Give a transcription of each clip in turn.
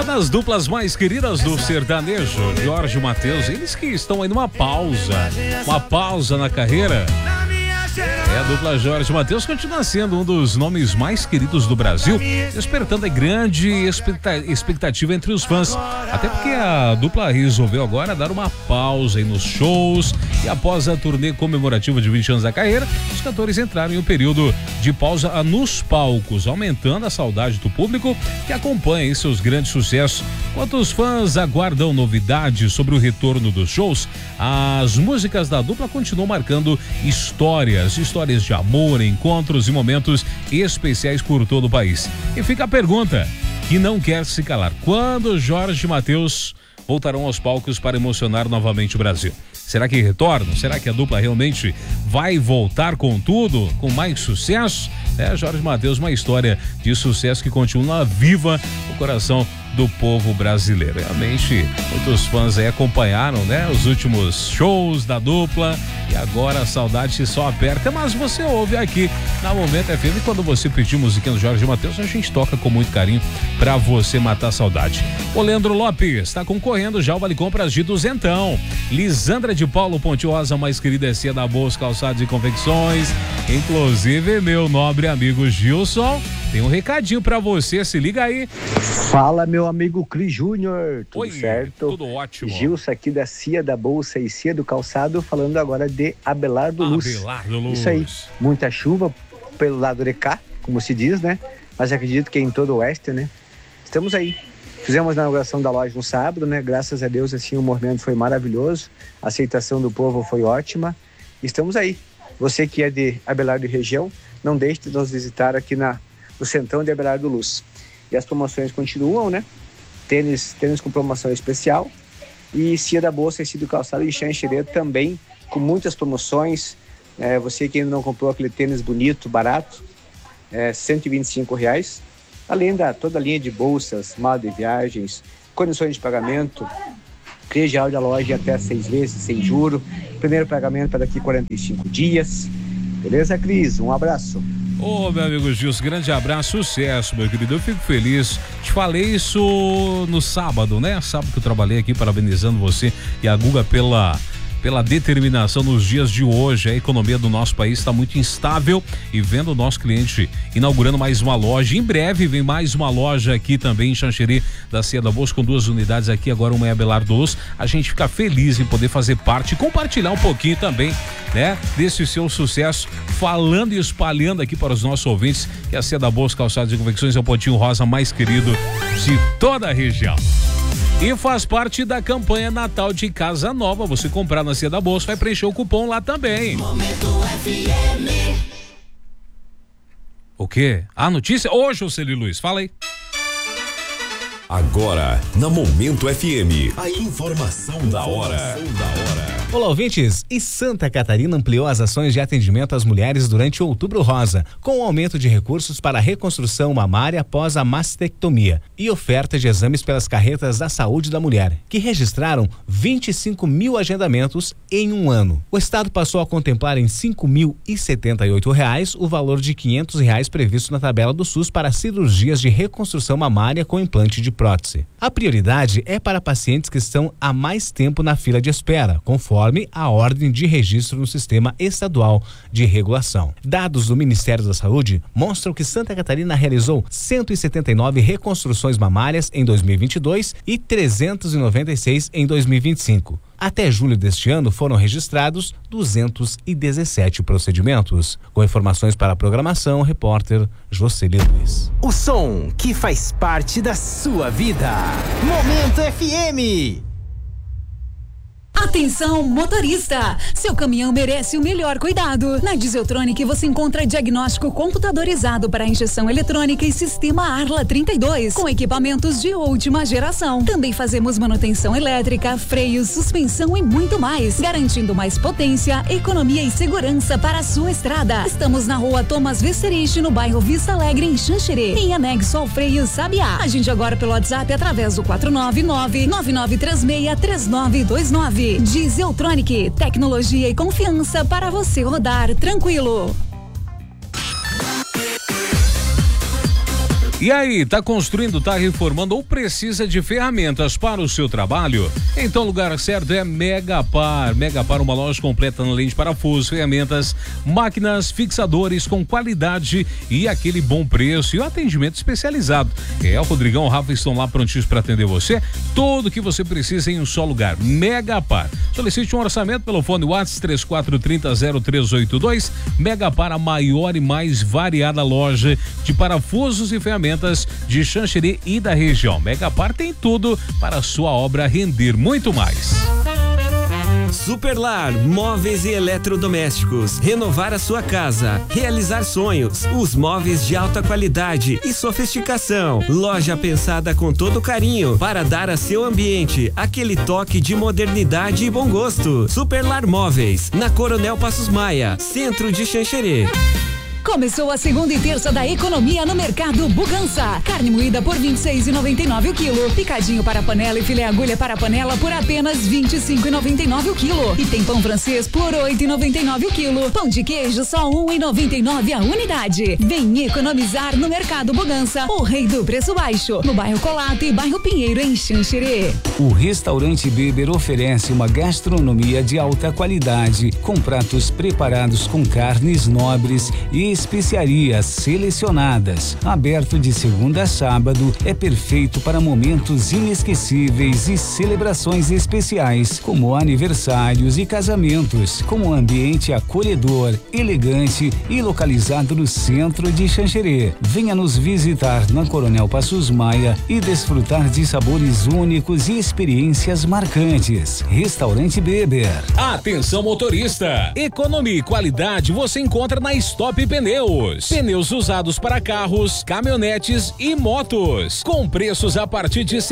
das duplas mais queridas do sertanejo, Jorge e Mateus, eles que estão aí numa pausa na carreira. A dupla Jorge e Mateus continua sendo um dos nomes mais queridos do Brasil, despertando a grande expectativa entre os fãs. Até porque a dupla resolveu agora dar uma pausa aí nos shows e após a turnê comemorativa de 20 anos da carreira, os cantores entraram em um período de pausa nos palcos, aumentando a saudade do público que acompanha seus grandes sucessos. Enquanto os fãs aguardam novidades sobre o retorno dos shows, as músicas da dupla continuam marcando histórias de amor, encontros e momentos especiais por todo o país. E fica a pergunta que não quer se calar: quando Jorge e Mateus voltarão aos palcos para emocionar novamente o Brasil? Será que retornam? Será que a dupla realmente vai voltar com tudo, com mais sucesso? Jorge e Mateus, uma história de sucesso que continua viva no coração do povo brasileiro. Realmente, muitos fãs aí acompanharam, os últimos shows da dupla e agora a saudade só aperta, mas você ouve aqui na Momento FM. Quando você pedir musiquinha do Jorge e Mateus, a gente toca com muito carinho pra você matar a saudade. O Leandro Lopes está concorrendo já ao Vale Compras de duzentão. Lisandra de Paulo Ponte Rosa, mais querida é Cia da Bolsa Calçados e Confecções. Inclusive, meu nobre amigo Gilson tem um recadinho pra você, se liga aí. Fala, meu amigo Cris Júnior, tudo Oi, certo? Tudo ótimo. Gilson aqui da Cia da Bolsa e Cia do Calçado, falando agora de Abelardo Luz. Abelardo Luz. Isso aí, muita chuva pelo lado de cá, como se diz, mas acredito que em todo o oeste, Estamos aí. Fizemos a inauguração da loja no sábado, Graças a Deus, assim, o movimento foi maravilhoso, a aceitação do povo foi ótima. Estamos aí. Você que é de Abelardo e região, não deixe de nos visitar aqui no Centrão de Abelardo Luz. E as promoções continuam, Tênis com promoção especial. E Cia da Bolsa e Cia do Calçado e Xanxerê também com muitas promoções. Você que ainda não comprou aquele tênis bonito, barato, R$125. Além da toda a linha de bolsas, mala de viagens, condições de pagamento, crediário da loja até 6 vezes, sem juro. Primeiro pagamento para daqui 45 dias. Beleza, Cris? Um abraço. Ô, meu amigo Gilson, grande abraço, sucesso, meu querido. Eu fico feliz. Te falei isso no sábado, Sábado que eu trabalhei aqui, parabenizando você e a Guga pela determinação nos dias de hoje. A economia do nosso país está muito instável e vendo o nosso cliente inaugurando mais uma loja. Em breve vem mais uma loja aqui também em Xanxerê da Cia da Bolsa com 2 unidades aqui, agora uma em Abelardo Luz. A gente fica feliz em poder fazer parte e compartilhar um pouquinho também, desse seu sucesso, falando e espalhando aqui para os nossos ouvintes que a Cia da Bolsa Calçados e Confecções é o pontinho rosa mais querido de toda a região. E faz parte da campanha Natal de Casa Nova. Você comprar na Cia da Bolsa, vai preencher o cupom lá também. Momento FM. O quê? A notícia? Ô, Jocely Luiz, fala aí. Agora, na Momento FM, a informação da hora. Olá, ouvintes! E Santa Catarina ampliou as ações de atendimento às mulheres durante o Outubro Rosa, com o aumento de recursos para a reconstrução mamária após a mastectomia e oferta de exames pelas carretas da saúde da mulher, que registraram 25 mil agendamentos em um ano. O Estado passou a contemplar em R$5.078 o valor de R$500 previsto na tabela do SUS para cirurgias de reconstrução mamária com implante de prótese. A prioridade é para pacientes que estão há mais tempo na fila de espera, conforme a ordem de registro no Sistema Estadual de Regulação. Dados do Ministério da Saúde mostram que Santa Catarina realizou 179 reconstruções mamárias em 2022 e 396 em 2025. Até julho deste ano foram registrados 217 procedimentos. Com informações para a programação, repórter Jocely Luiz. O som que faz parte da sua vida. Momento FM. Atenção, motorista! Seu caminhão merece o melhor cuidado. Na Dieseltronic você encontra diagnóstico computadorizado para injeção eletrônica e sistema Arla 32, com equipamentos de última geração. Também fazemos manutenção elétrica, freios, suspensão e muito mais, garantindo mais potência, economia e segurança para a sua estrada. Estamos na rua Thomas Vesterich, no bairro Vista Alegre, em Xanxerê, em anexo ao Freio Sabiá. Agende agora pelo WhatsApp através do 499-9936-3929. Dieseltronic, tecnologia e confiança para você rodar tranquilo. E aí, tá construindo, tá reformando ou precisa de ferramentas para o seu trabalho? Então o lugar certo é Megapar. Megapar, uma loja completa na linha de parafusos, ferramentas, máquinas, fixadores com qualidade e aquele bom preço e o atendimento especializado. O Rodrigão, o Rafa estão lá prontinhos para atender você. Tudo que você precisa em um só lugar. Megapar. Solicite um orçamento pelo fone WhatsApp 3430-0382. Megapar, a maior e mais variada loja de parafusos e ferramentas de Xanxerê e da região. Megapar tem tudo para a sua obra render muito mais. Superlar, móveis e eletrodomésticos, renovar a sua casa, realizar sonhos, os móveis de alta qualidade e sofisticação. Loja pensada com todo carinho para dar a seu ambiente aquele toque de modernidade e bom gosto. Superlar Móveis, na Coronel Passos Maia, centro de Xanxerê. Começou a segunda e terça da economia no Mercado Bugança. Carne moída por R$ 26,99 o quilo. Picadinho para panela e filé agulha para panela por apenas R$ 25,99 o quilo. E tem pão francês por R$ 8,99 o quilo. Pão de queijo só R$ 1,99 a unidade. Vem economizar no Mercado Bugança, o rei do preço baixo. No bairro Colato e bairro Pinheiro, em Xanxerê. O Restaurante Beber oferece uma gastronomia de alta qualidade, com pratos preparados com carnes nobres e especiarias selecionadas. Aberto de segunda a sábado, é perfeito para momentos inesquecíveis e celebrações especiais, como aniversários e casamentos, com um ambiente acolhedor, elegante e localizado no centro de Xanxerê. Venha nos visitar na Coronel Passos Maia e desfrutar de sabores únicos e experiências marcantes. Restaurante Beber. Atenção, motorista! Economia e qualidade você encontra na Stop Pneus. Pneus usados para carros, caminhonetes e motos, com preços a partir de R$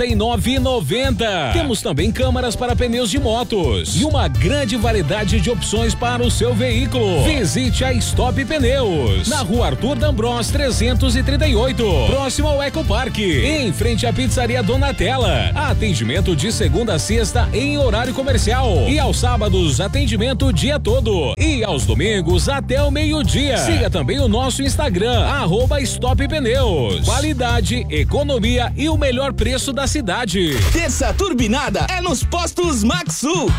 79,90. Temos também câmaras para pneus de motos e uma grande variedade de opções para o seu veículo. Visite a Stop Pneus, na Rua Arthur D'Ambrós 338, próximo ao Ecopark, em frente à Pizzaria Donatella. Atendimento de segunda a sexta em horário comercial e aos sábados atendimento o dia todo e aos domingos até o meio-dia. Siga também o nosso Instagram, @StopPneus. Qualidade, economia e o melhor preço da cidade. Terça turbinada é nos postos Maxu.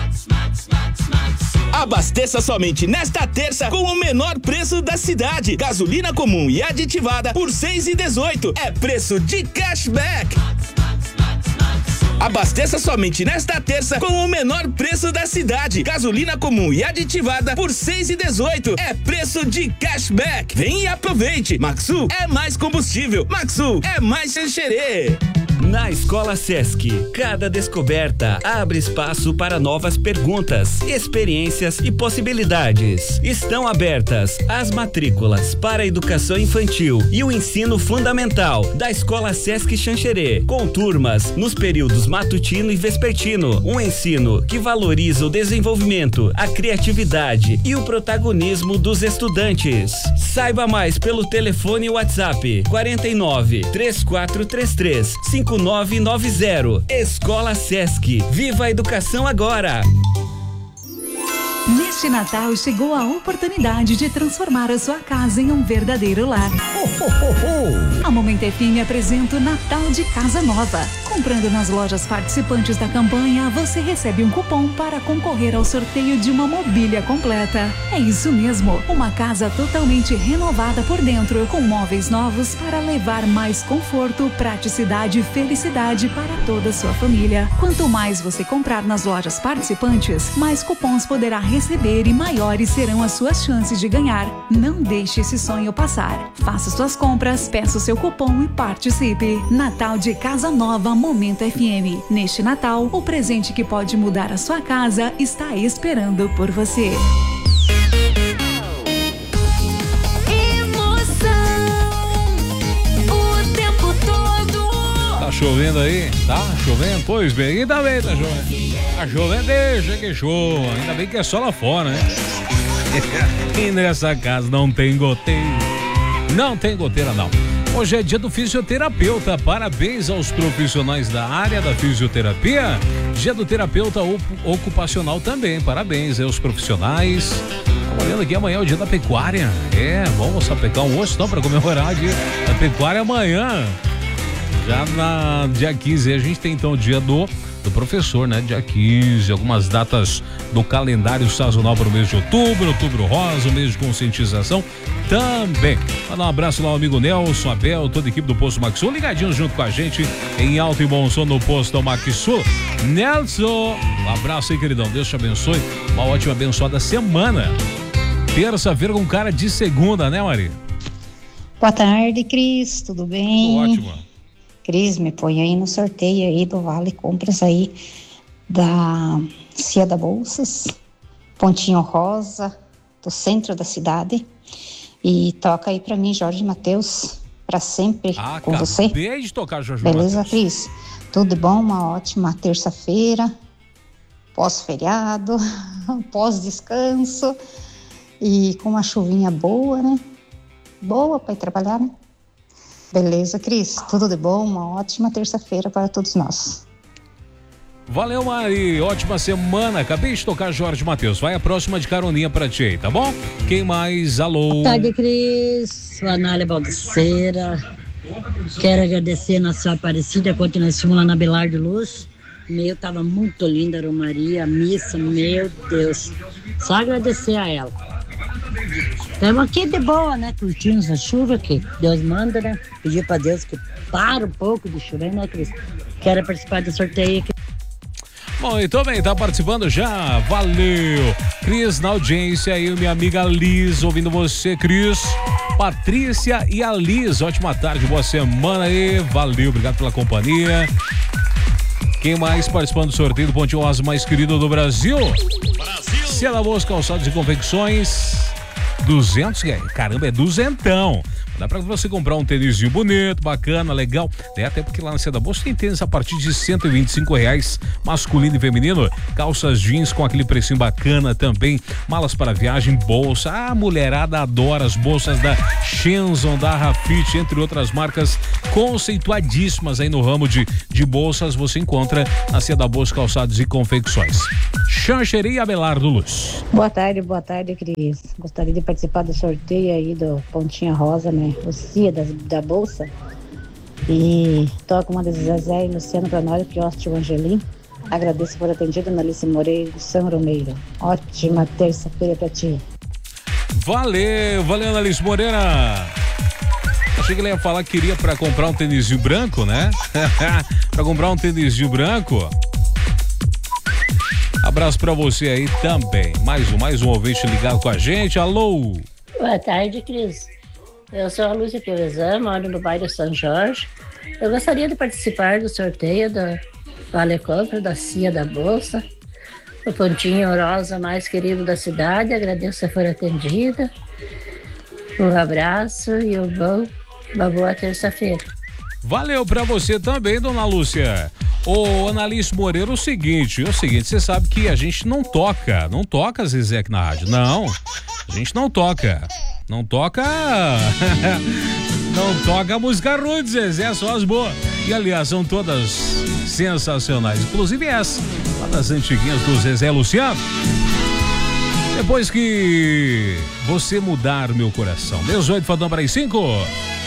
Abasteça somente nesta terça com o menor preço da cidade. Gasolina comum e aditivada por R$ 6,18. É preço de cashback. Abasteça somente nesta terça com o menor preço da cidade. Gasolina comum e aditivada por R$ 6,18. É preço de cashback. Vem e aproveite. Maxu é mais combustível. Maxu é mais Xanxerê. Na Escola Sesc, cada descoberta abre espaço para novas perguntas, experiências e possibilidades. Estão abertas as matrículas para a educação infantil e o ensino fundamental da Escola Sesc Xanxerê, com turmas nos períodos matutino e vespertino. Um ensino que valoriza o desenvolvimento, a criatividade e o protagonismo dos estudantes. Saiba mais pelo telefone WhatsApp 49 3433 5990. Escola Sesc. Viva a educação agora! Neste Natal chegou a oportunidade de transformar a sua casa em um verdadeiro lar. A Momento FM apresenta o Natal de Casa Nova. Comprando nas lojas participantes da campanha, você recebe um cupom para concorrer ao sorteio de uma mobília completa. É isso mesmo, uma casa totalmente renovada por dentro, com móveis novos para levar mais conforto, praticidade e felicidade para toda a sua família. Quanto mais você comprar nas lojas participantes, mais cupons poderá receber e maiores serão as suas chances de ganhar. Não deixe esse sonho passar. Faça suas compras, peça o seu cupom e participe. Natal de Casa Nova Momento FM. Neste Natal, o presente que pode mudar a sua casa está esperando por você. Tá chovendo aí? Tá chovendo? Pois bem, ainda bem tá chovendo. Tá chovendo, deixa que chova. Ainda bem que é só lá fora, né? E nessa casa não tem goteiro. Não tem goteira, não. Hoje é dia do fisioterapeuta. Parabéns aos profissionais da área da fisioterapia. Dia do terapeuta ocupacional também. Parabéns aos profissionais. Olhando aqui, amanhã é o dia da pecuária. Vamos sapecar um osso então para comemorar o dia da pecuária amanhã. Já na dia 15 a gente tem então o dia do professor, né? Dia 15, algumas datas do calendário sazonal para o mês de outubro rosa, o mês de conscientização também. Mandar um abraço lá ao amigo Nelson, Abel, toda a equipe do Posto Maxul, ligadinhos junto com a gente em alto e bom som no Posto Maxul. Nelson, um abraço aí, queridão, Deus te abençoe, uma ótima abençoada semana. Terça-feira com cara de segunda, né, Mari? Boa tarde, Cris, tudo bem? Tudo ótimo. Cris, me põe aí no sorteio aí do Vale Compras aí da Cia da Bolsas, Pontinho Rosa, do centro da cidade. E toca aí pra mim, Jorge Mateus, pra sempre com você. Acabei de tocar, Jorge Beleza, Mateus. Cris? Tudo de bom, uma ótima terça-feira, pós-feriado, pós-descanso e com uma chuvinha boa, né? Boa pra ir trabalhar, né? Beleza, Cris? Tudo de bom? Uma ótima terça-feira para todos nós. Valeu, Mari. Ótima semana. Acabei de tocar Jorge Mateus. Vai a próxima de caroninha pra ti aí, tá bom? Quem mais? Alô? Boa tarde, Cris. Sou a Anália Baldaceira. Quero agradecer a Nossa Aparecida quando nós fomos lá na Belar de Luz. Tava muito linda a romaria, a missa, meu Deus. Só agradecer a ela. Estamos aqui de boa, né? Curtindo essa chuva que Deus manda, né? Pedir pra Deus que para um pouco de chover, né, Cris? Quero participar do sorteio aqui. Bom, então bem, tá participando já? Valeu! Cris na audiência aí, minha amiga Liz, ouvindo você, Cris. Patrícia e a Liz, ótima tarde, boa semana aí. Valeu, obrigado pela companhia. Quem mais participando do sorteio do Pontinho Rosa mais querido do Brasil? Cia da Bolsa, calçados e confecções. 200, caramba, é duzentão. Dá pra você comprar um tênisinho bonito, bacana, legal, né? Até porque lá na Cia da Bolsa tem tênis a partir de R$125, masculino e feminino, calças jeans com aquele precinho bacana também, malas para viagem, bolsa, a mulherada adora as bolsas da Shenzon, da Rafit, entre outras marcas conceituadíssimas aí no ramo de bolsas, você encontra na Cia da Bolsa, calçados e confecções. Chancheria Abelardo Luz. Boa tarde, Cris. Gostaria de participar do sorteio aí do Pontinha Rosa, né? O Cia da Bolsa. E toca uma das Zezé e Luciano pra nós, que ótimo Angelim. Agradeço por atendido, Analice Moreira do São Romeiro. Ótima terça-feira pra ti. Valeu, Analice Moreira. Achei que ele ia falar que queria pra comprar um tênisinho branco, né? Pra comprar um tênisinho branco. Abraço pra você aí também. Mais um ouvinte ligado com a gente. Alô? Boa tarde, Cris. Eu sou a Lúcia Piovesan, moro no bairro São Jorge. Eu gostaria de participar do sorteio do Vale Compra da Cia da Bolsa, o Pontinho Rosa mais querido da cidade. Agradeço por atendida. Um abraço e uma boa terça-feira. Valeu pra você também, dona Lúcia. Ô, Analice Moreira, o seguinte, você sabe que a gente não toca Zezé aqui na rádio, não, a gente não toca música ruim de Zezé, só as boas, e aliás, são todas sensacionais, inclusive essa, lá das antiguinhas do Zezé Luciano. Depois que você mudar meu coração, 18 faltando para as 5.